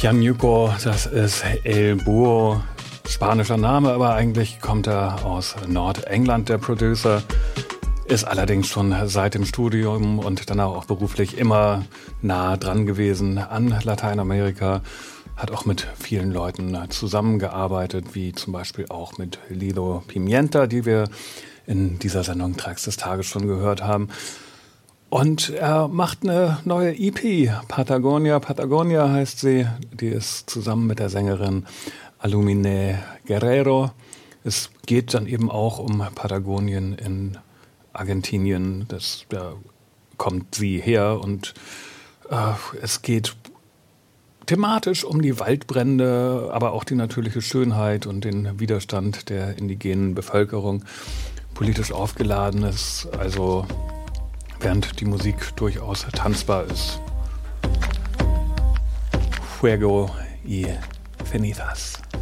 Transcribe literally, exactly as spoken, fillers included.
Pianuco, das ist El Búho, spanischer Name, aber eigentlich kommt er aus Nordengland, der Producer. Ist allerdings schon seit dem Studium und danach auch beruflich immer nah dran gewesen an Lateinamerika. Hat auch mit vielen Leuten zusammengearbeitet, wie zum Beispiel auch mit Lilo Pimienta, die wir in dieser Sendung Tracks des Tages schon gehört haben. Und er macht eine neue E P, Patagonia. Patagonia heißt sie. Die ist zusammen mit der Sängerin Alumine Guerrero. Es geht dann eben auch um Patagonien in Argentinien. Das, da kommt sie her und äh, es geht thematisch um die Waldbrände, aber auch die natürliche Schönheit und den Widerstand der indigenen Bevölkerung. Politisch aufgeladen ist, also während die Musik durchaus tanzbar ist. Fuego y Cenizas.